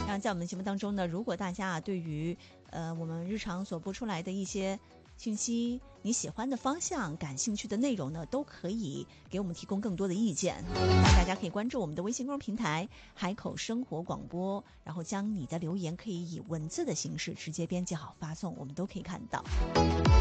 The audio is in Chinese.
然后在我们的节目当中呢，如果大家对于我们日常所播出来的一些讯息，你喜欢的方向、感兴趣的内容呢，都可以给我们提供更多的意见。大家可以关注我们的微信公众平台海口生活广播，然后将你的留言可以以文字的形式直接编辑好发送，我们都可以看到。